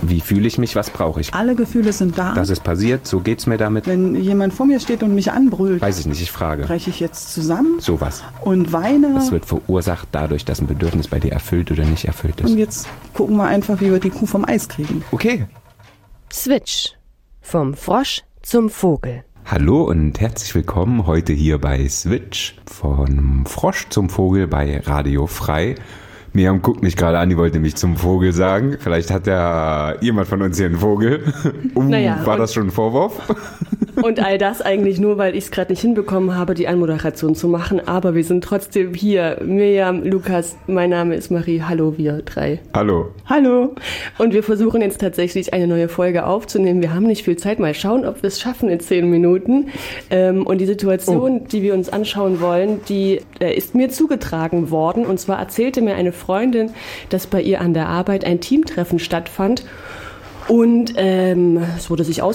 Wie fühle ich mich? Was brauche ich? Alle Gefühle sind da. Das ist passiert, so geht's mir damit. Wenn jemand vor mir steht und mich anbrüllt, Weiß ich nicht, ich frage. breche ich jetzt zusammen Sowas. und weine. Es wird verursacht dadurch, dass ein Bedürfnis bei dir erfüllt oder nicht erfüllt ist. Und jetzt gucken wir einfach, wie wir die Kuh vom Eis kriegen. Okay. Switch. Vom Frosch zum Vogel. Hallo und herzlich willkommen heute hier bei Switch. Vom Frosch zum Vogel bei Radio Frei. Miriam guckt mich gerade an, die wollte nämlich zum Vogel sagen. Vielleicht hat ja jemand von uns hier einen Vogel. War das schon ein Vorwurf? Und all das eigentlich nur, weil ich es gerade nicht hinbekommen habe, die Anmoderation zu machen. Aber wir sind trotzdem hier. Miriam, Lukas, mein Name ist Marie. Hallo, wir drei. Hallo. Hallo. Und wir versuchen jetzt tatsächlich eine neue Folge aufzunehmen. Wir haben nicht viel Zeit. Mal schauen, ob wir es schaffen in 10 Minuten. Und die Situation, die wir uns anschauen wollen, die ist mir zugetragen worden. Und zwar erzählte mir eine Freundin, dass bei ihr an der Arbeit ein Teamtreffen stattfand. Und es wurde sich